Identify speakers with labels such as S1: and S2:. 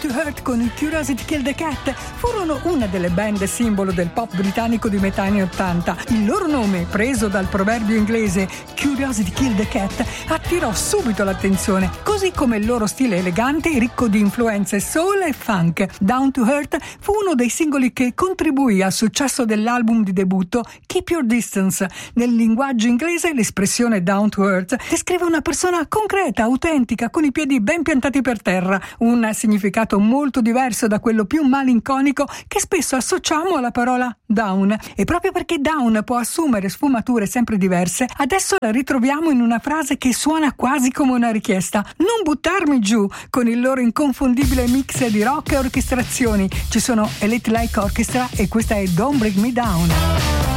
S1: to Hurt con il Curiosity Killed the Cat furono una delle band simbolo del pop britannico di metà anni 80. Il loro nome, preso dal proverbio inglese Curiosity Killed the Cat, attirò subito l'attenzione, così come il loro stile elegante e ricco di influenze soul e funk. Down to Earth fu uno dei singoli che contribuì al successo dell'album di debutto Keep Your Distance. Nel linguaggio inglese l'espressione Down to Earth descrive una persona concreta, autentica, con i piedi ben piantati per terra, un significato molto diverso da quello più malinconico che spesso associamo alla parola down. E proprio perché down può assumere sfumature sempre diverse, adesso la ritroviamo in una frase che suona quasi come una richiesta: non buttarmi giù. Con il loro inconfondibile mix di rock e orchestrazioni ci sono Elite Like Orchestra e questa è Don't Break Me Down.